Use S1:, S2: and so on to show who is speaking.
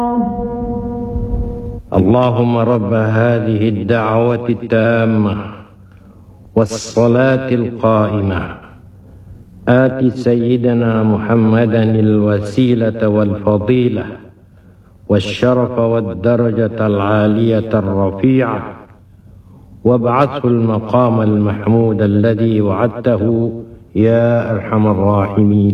S1: اللهم رب هذه الدعوة التامة والصلاة القائمة آت سيدنا محمدا الوسيلة والفضيلة والشرف والدرجة العالية الرفيعة وابعثه المقام المحمود الذي وعدته يا أرحم الراحمين.